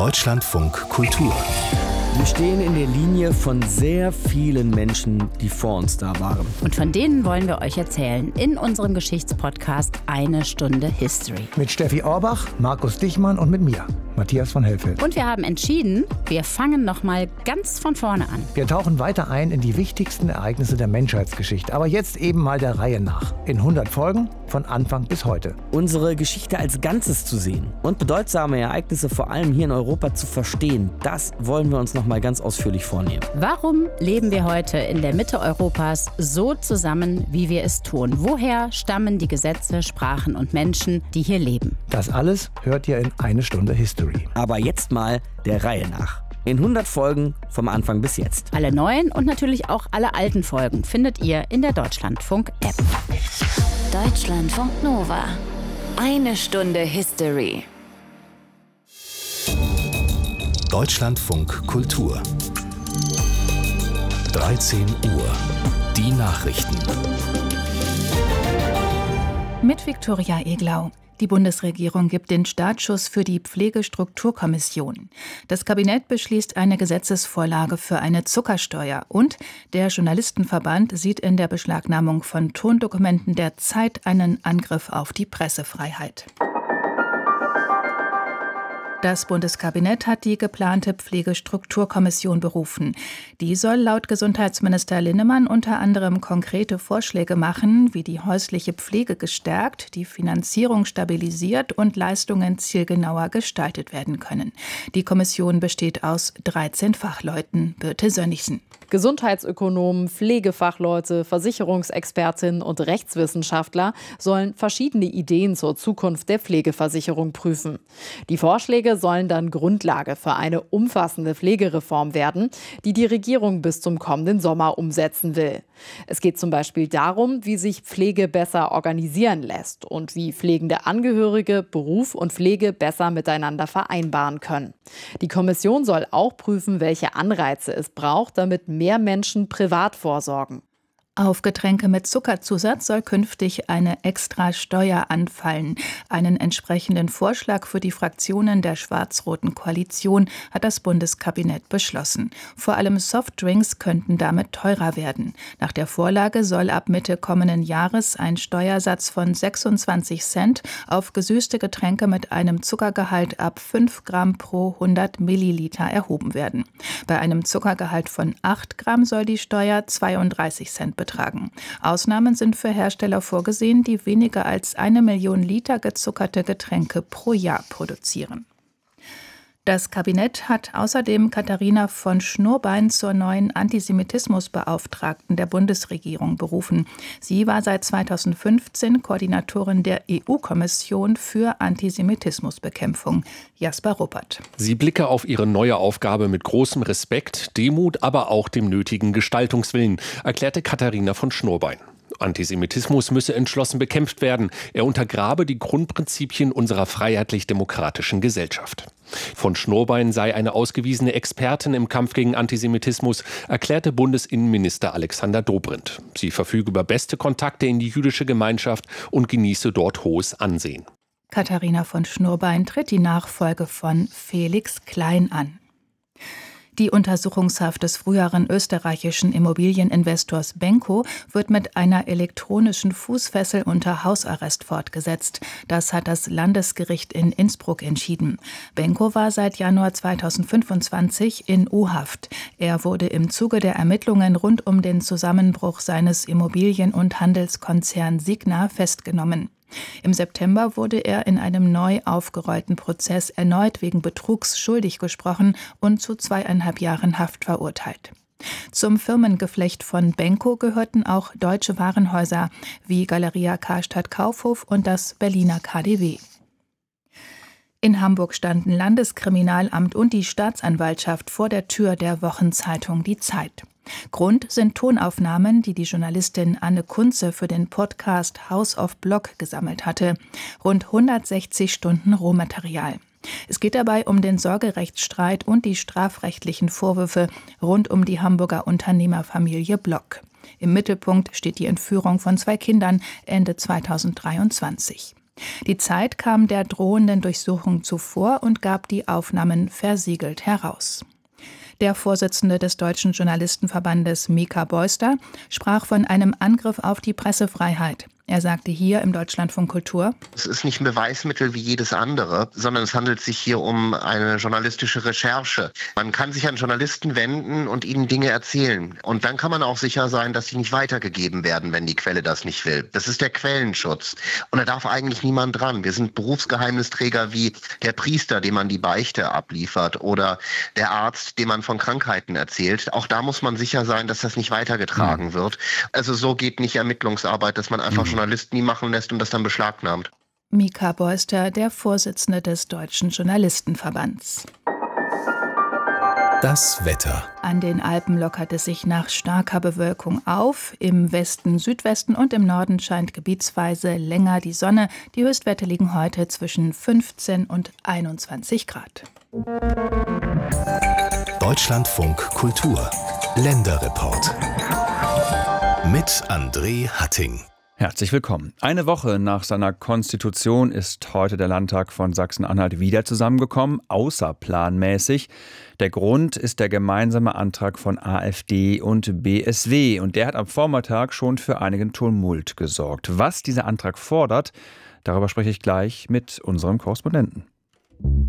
Deutschlandfunk Kultur. Wir stehen in der Linie von sehr vielen Menschen, die vor uns da waren. Und von denen wollen wir euch erzählen in unserem Geschichtspodcast Eine Stunde History. Mit Steffi Orbach, Markus Dichmann und mit mir, Matthias von Helfeld. Und wir haben entschieden, wir fangen nochmal ganz von vorne an. Wir tauchen weiter ein in die wichtigsten Ereignisse der Menschheitsgeschichte. Aber jetzt eben mal der Reihe nach. In 100 Folgen, von Anfang bis heute. Unsere Geschichte als Ganzes zu sehen und bedeutsame Ereignisse vor allem hier in Europa zu verstehen, das wollen wir uns noch mal ganz ausführlich vornehmen. Warum leben wir heute in der Mitte Europas so zusammen, wie wir es tun? Woher stammen die Gesetze, Sprachen und Menschen, die hier leben? Das alles hört ihr in Eine Stunde History. Aber jetzt mal der Reihe nach. In 100 Folgen vom Anfang bis jetzt. Alle neuen und natürlich auch alle alten Folgen findet ihr in der Deutschlandfunk-App. Deutschlandfunk Nova. Eine Stunde History. Deutschlandfunk Kultur. 13 Uhr. Die Nachrichten. Mit Viktoria Eglau. Die Bundesregierung gibt den Startschuss für die Pflegestrukturkommission. Das Kabinett beschließt eine Gesetzesvorlage für eine Zuckersteuer. Und der Journalistenverband sieht in der Beschlagnahmung von Tondokumenten der Zeit einen Angriff auf die Pressefreiheit. Das Bundeskabinett hat die geplante Pflegestrukturkommission berufen. Die soll laut Gesundheitsminister Linnemann unter anderem konkrete Vorschläge machen, wie die häusliche Pflege gestärkt, die Finanzierung stabilisiert und Leistungen zielgenauer gestaltet werden können. Die Kommission besteht aus 13 Fachleuten. Birte Sönnigsen. Gesundheitsökonomen, Pflegefachleute, Versicherungsexpertinnen und Rechtswissenschaftler sollen verschiedene Ideen zur Zukunft der Pflegeversicherung prüfen. Die Vorschläge sollen dann Grundlage für eine umfassende Pflegereform werden, die die Regierung bis zum kommenden Sommer umsetzen will. Es geht zum Beispiel darum, wie sich Pflege besser organisieren lässt und wie pflegende Angehörige Beruf und Pflege besser miteinander vereinbaren können. Die Kommission soll auch prüfen, welche Anreize es braucht, damit mehr Menschen privat vorsorgen. Auf Getränke mit Zuckerzusatz soll künftig eine extra Steuer anfallen. Einen entsprechenden Vorschlag für die Fraktionen der schwarz-roten Koalition hat das Bundeskabinett beschlossen. Vor allem Softdrinks könnten damit teurer werden. Nach der Vorlage soll ab Mitte kommenden Jahres ein Steuersatz von 26 Cent auf gesüßte Getränke mit einem Zuckergehalt ab 5 Gramm pro 100 Milliliter erhoben werden. Bei einem Zuckergehalt von 8 Gramm soll die Steuer 32 Cent betragen. Ausnahmen sind für Hersteller vorgesehen, die weniger als 1 Million Liter gezuckerte Getränke pro Jahr produzieren. Das Kabinett hat außerdem Katharina von Schnurbein zur neuen Antisemitismusbeauftragten der Bundesregierung berufen. Sie war seit 2015 Koordinatorin der EU-Kommission für Antisemitismusbekämpfung. Jasper Ruppert. Sie blicke auf ihre neue Aufgabe mit großem Respekt, Demut, aber auch dem nötigen Gestaltungswillen, erklärte Katharina von Schnurbein. Antisemitismus müsse entschlossen bekämpft werden. Er untergrabe die Grundprinzipien unserer freiheitlich-demokratischen Gesellschaft. Von Schnurbein sei eine ausgewiesene Expertin im Kampf gegen Antisemitismus, erklärte Bundesinnenminister Alexander Dobrindt. Sie verfüge über beste Kontakte in die jüdische Gemeinschaft und genieße dort hohes Ansehen. Katharina von Schnurbein tritt die Nachfolge von Felix Klein an. Die Untersuchungshaft des früheren österreichischen Immobilieninvestors Benko wird mit einer elektronischen Fußfessel unter Hausarrest fortgesetzt. Das hat das Landesgericht in Innsbruck entschieden. Benko war seit Januar 2025 in U-Haft. Er wurde im Zuge der Ermittlungen rund um den Zusammenbruch seines Immobilien- und Handelskonzerns Signa festgenommen. Im September wurde er in einem neu aufgerollten Prozess erneut wegen Betrugs schuldig gesprochen und zu 2,5 Jahren Haft verurteilt. Zum Firmengeflecht von Benko gehörten auch deutsche Warenhäuser wie Galeria Karstadt Kaufhof und das Berliner KaDeWe. In Hamburg standen Landeskriminalamt und die Staatsanwaltschaft vor der Tür der Wochenzeitung Die Zeit. Grund sind Tonaufnahmen, die die Journalistin Anne Kunze für den Podcast House of Block gesammelt hatte. Rund 160 Stunden Rohmaterial. Es geht dabei um den Sorgerechtsstreit und die strafrechtlichen Vorwürfe rund um die Hamburger Unternehmerfamilie Block. Im Mittelpunkt steht die Entführung von 2 Kindern Ende 2023. Die Zeit kam der drohenden Durchsuchung zuvor und gab die Aufnahmen versiegelt heraus. Der Vorsitzende des Deutschen Journalistenverbandes, Mika Beuster, sprach von einem Angriff auf die Pressefreiheit. Er sagte hier im Deutschlandfunk Kultur: Es ist nicht ein Beweismittel wie jedes andere, sondern es handelt sich hier um eine journalistische Recherche. Man kann sich an Journalisten wenden und ihnen Dinge erzählen. Und dann kann man auch sicher sein, dass sie nicht weitergegeben werden, wenn die Quelle das nicht will. Das ist der Quellenschutz. Und da darf eigentlich niemand dran. Wir sind Berufsgeheimnisträger wie der Priester, dem man die Beichte abliefert, oder der Arzt, dem man von Krankheiten erzählt. Auch da muss man sicher sein, dass das nicht weitergetragen wird. Also so geht nicht Ermittlungsarbeit, dass man einfach Journalisten nie machen lässt und das dann beschlagnahmt. Mika Beuster, der Vorsitzende des Deutschen Journalistenverbands. Das Wetter. An den Alpen lockert es sich nach starker Bewölkung auf. Im Westen, Südwesten und im Norden scheint gebietsweise länger die Sonne. Die Höchstwerte liegen heute zwischen 15 und 21 Grad. Deutschlandfunk Kultur. Länderreport. Mit André Hatting. Herzlich willkommen. Eine Woche nach seiner Konstitution ist heute der Landtag von Sachsen-Anhalt wieder zusammengekommen, außerplanmäßig. Der Grund ist der gemeinsame Antrag von AfD und BSW. Und der hat am Vormittag schon für einigen Tumult gesorgt. Was dieser Antrag fordert, darüber spreche ich gleich mit unserem Korrespondenten.